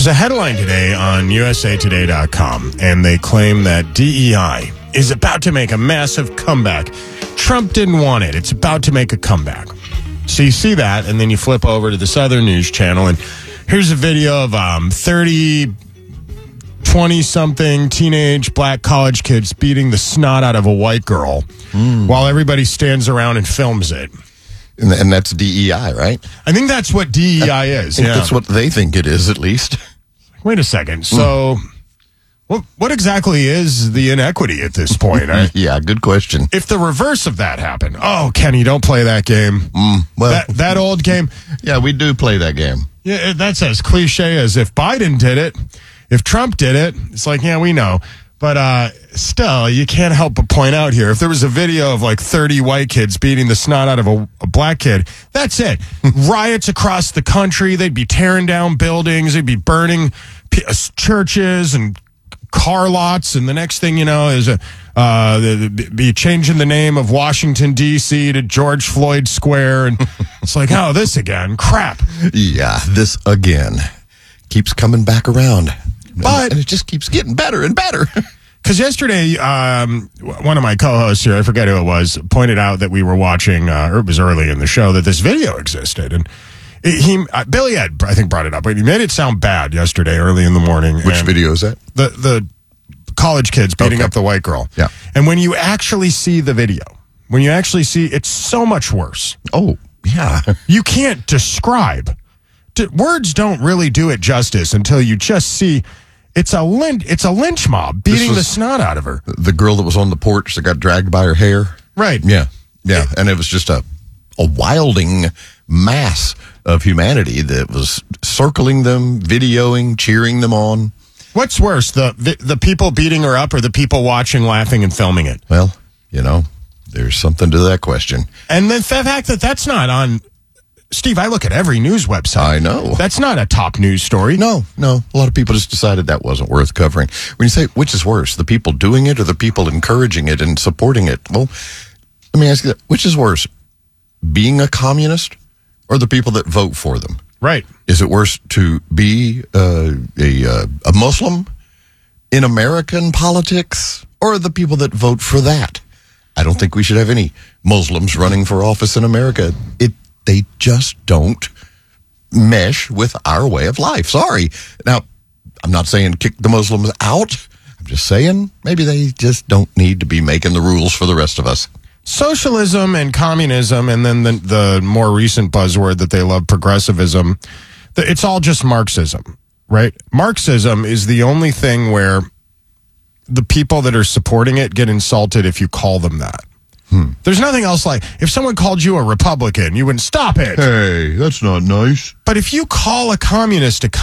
There's a headline today on usatoday.com, and they claim that DEI is about to make a massive comeback. Trump didn't want it. It's about to make a comeback. So you see that, and then you flip over to this other news channel, and here's a video of 20-something teenage black college kids beating the snot out of a white girl while everybody stands around and films it. And that's DEI, right? I think that's what DEI is. I think that's what they think it is, at least. Wait a second. So what exactly is the inequity at this point? Yeah, good question. If the reverse of that happened, Kenny, don't play that game. Well, that old game. Yeah, we do play that game. Yeah, that's as cliche as if Biden did it. If Trump did it, it's like, yeah, we know. But still, you can't help but point out here, if there was a video of like 30 white kids beating the snot out of a black kid, that's it. Riots across the country. They'd be tearing down buildings. They'd be burning churches and car lots. And the next thing you know is be changing the name of Washington, D.C. to George Floyd Square. And it's like, oh, this again. Crap. Yeah, this again. Keeps coming back around. And it just keeps getting better and better. Because yesterday, one of my co-hosts here, I forget who it was, pointed out that we were watching, or it was early in the show, that this video existed. And Billy Ed, I think, brought it up. But he made it sound bad yesterday, early in the morning. Which video is that? The college kids beating up the white girl. Yeah. And when you actually see the video, it's so much worse. Oh, yeah. You can't describe. Words don't really do it justice until you just see. It's a lynch mob beating the snot out of her. The girl that was on the porch that got dragged by her hair. Right. Yeah. And it was just a wilding mass of humanity that was circling them, videoing, cheering them on. What's worse, the people beating her up or the people watching, laughing, and filming it? Well, there's something to that question. And the fact that that's not on... Steve, I look at every news website. I know. That's not a top news story. No. A lot of people just decided that wasn't worth covering. When you say, which is worse, the people doing it or the people encouraging it and supporting it? Well, let me ask you that. Which is worse, being a communist or the people that vote for them? Right. Is it worse to be a Muslim in American politics or the people that vote for that? I don't think we should have any Muslims running for office in America. They just don't mesh with our way of life. Sorry. Now, I'm not saying kick the Muslims out. I'm just saying maybe they just don't need to be making the rules for the rest of us. Socialism and communism, and then the more recent buzzword that they love, progressivism, it's all just Marxism, right? Marxism is the only thing where the people that are supporting it get insulted if you call them that. There's nothing else like, if someone called you a Republican, you wouldn't stop it. Hey, that's not nice. But if you call a communist, they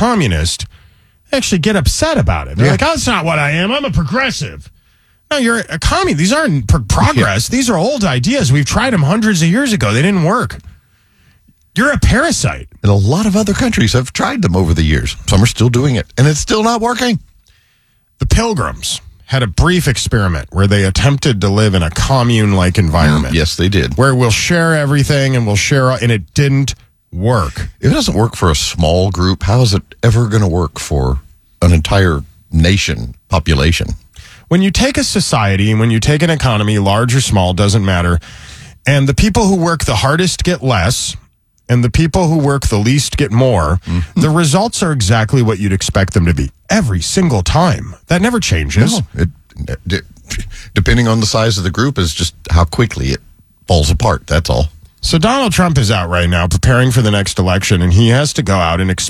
actually get upset about it. They're like, that's not what I am. I'm a progressive. No, you're a communist. These aren't progress. Yeah. These are old ideas. We've tried them hundreds of years ago. They didn't work. You're a parasite. And a lot of other countries have tried them over the years. Some are still doing it, and it's still not working. The Pilgrims had a brief experiment where they attempted to live in a commune-like environment. Yes, they did. Where we'll share everything and and it didn't work. If it doesn't work for a small group, how is it ever going to work for an entire nation population? When you take a society and when you take an economy, large or small, doesn't matter, and the people who work the hardest get less, and the people who work the least get more, the results are exactly what you'd expect them to be every single time. That never changes. No, depending on the size of the group is just how quickly it falls apart. That's all. So Donald Trump is out right now preparing for the next election, and he has to go out and